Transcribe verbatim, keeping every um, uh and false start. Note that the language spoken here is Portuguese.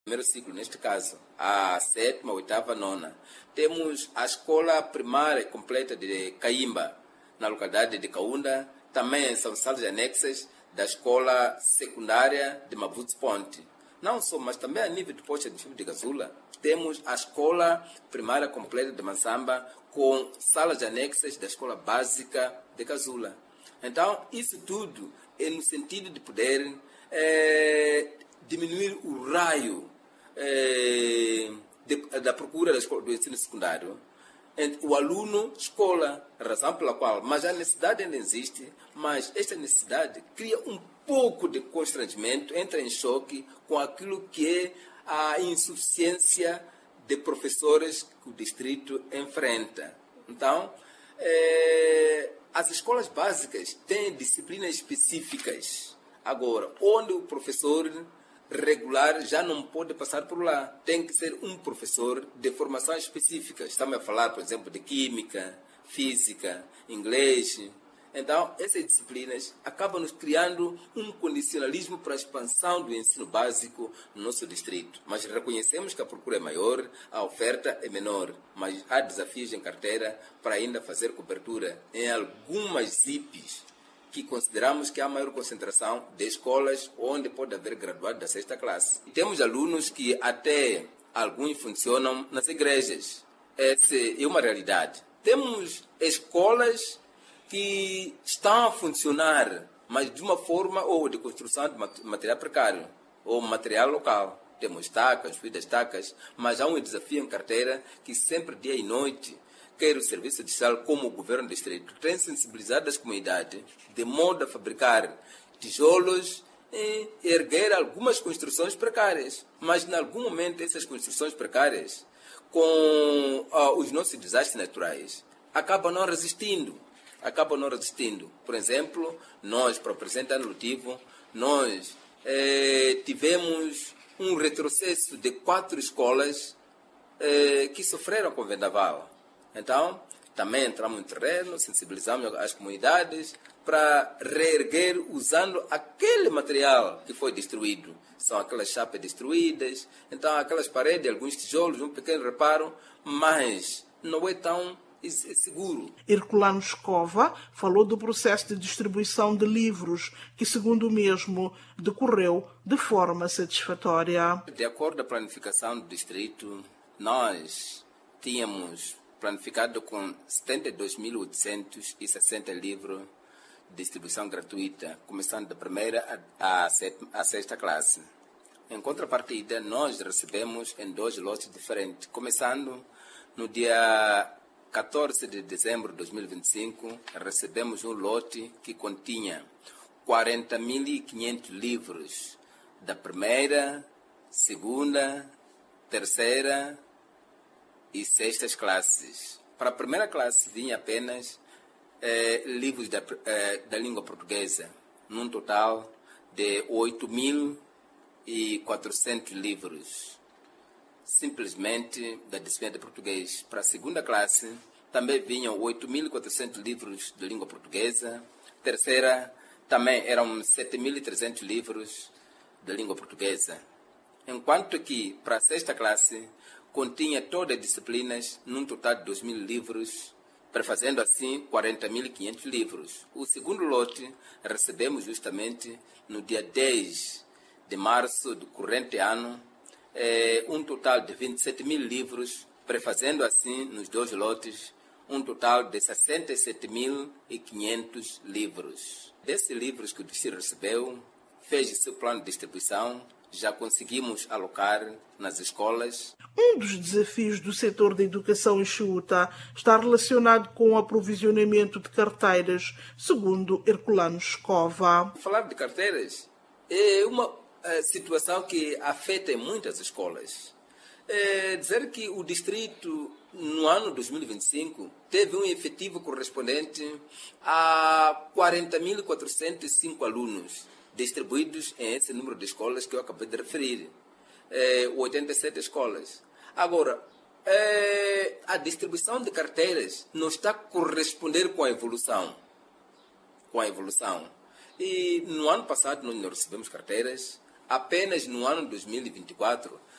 Primeiro ciclo, neste caso, a sétima, oitava, nona. Temos a escola primária completa de Caimba, na localidade de Caúnda. Também são salas anexas da escola secundária de Mavuto Ponte. Não só, mas também a nível de Poxa de Fibra de Gazula, temos a escola primária completa de Massamba, com salas anexas da escola básica de Gazula. Então, isso tudo é no sentido de poder é, diminuir o raio é, de, da procura da escola, do ensino secundário. O aluno, escola, razão pela qual, mas a necessidade ainda existe, mas esta necessidade cria um pouco de constrangimento, entra em choque com aquilo que é a insuficiência de professores que o distrito enfrenta. Então, é, as escolas básicas têm disciplinas específicas. Agora, onde o professor regular já não pode passar por lá. Tem que ser um professor de formação específica. Estamos a falar, por exemplo, de química, física, inglês. Então, essas disciplinas acabam nos criando um condicionalismo para a expansão do ensino básico no nosso distrito. Mas reconhecemos que a procura é maior, a oferta é menor. Mas há desafios em carteira para ainda fazer cobertura em algumas I Ps que consideramos que há maior concentração de escolas onde pode haver graduado da sexta classe. E temos alunos que até alguns funcionam nas igrejas. Essa é uma realidade. Temos escolas que estão a funcionar, mas de uma forma ou de construção de material precário, ou material local. Temos estacas, fio de estacas, mas há um desafio em carteira que sempre, dia e noite, quer o serviço digital como o governo do distrito, tem sensibilizado as comunidades de modo a fabricar tijolos e erguer algumas construções precárias. Mas, em algum momento, essas construções precárias, com uh, os nossos desastres naturais, acabam não resistindo. Acabam não resistindo. Por exemplo, nós, para o presente ano letivo, nós eh, tivemos um retrocesso de quatro escolas eh, que sofreram com o vendaval. Então, também entramos no terreno, sensibilizamos as comunidades para reerguer usando aquele material que foi destruído. São aquelas chapas destruídas, então aquelas paredes, alguns tijolos, um pequeno reparo, mas não é tão seguro. Herculano Escova falou do processo de distribuição de livros, que, segundo o mesmo, decorreu de forma satisfatória. De acordo com a planificação do distrito, nós tínhamos planificado com setenta e dois mil oitocentos e sessenta livros de distribuição gratuita, começando da primeira à, à sexta classe. Em contrapartida, nós recebemos em dois lotes diferentes, começando no dia catorze de dezembro de dois mil e vinte e cinco, recebemos um lote que continha quarenta mil e quinhentos livros da primeira, segunda, terceira e sextas classes. Para a primeira classe vinha apenas eh, livros da, eh, da língua portuguesa, num total de oito mil e quatrocentos livros, simplesmente da disciplina de português. Para a segunda classe também vinham oito mil e quatrocentos livros de língua portuguesa. Terceira também eram sete mil e trezentos livros de língua portuguesa. Enquanto que para a sexta classe continha todas as disciplinas num total de dois mil livros, prefazendo assim quarenta mil e quinhentos livros. O segundo lote recebemos justamente no dia dez de março do corrente ano, é, um total de vinte e sete mil livros, prefazendo assim nos dois lotes um total de sessenta e sete mil e quinhentos livros. Desses livros que o distrito recebeu, fez o seu plano de distribuição, já conseguimos alocar nas escolas. Um dos desafios do setor da educação em Chiuta está relacionado com o aprovisionamento de carteiras, segundo Herculano Escova. Falar de carteiras é uma é, situação que afeta muitas escolas. É dizer que o distrito, no ano dois mil e vinte e cinco, teve um efetivo correspondente a quarenta mil quatrocentos e cinco alunos, distribuídos em esse número de escolas que eu acabei de referir, é, oitenta e sete escolas. Agora, é, a distribuição de carteiras não está a corresponder com a evolução. Com a evolução. E no ano passado nós não recebemos carteiras, apenas no ano dois mil e vinte e quatro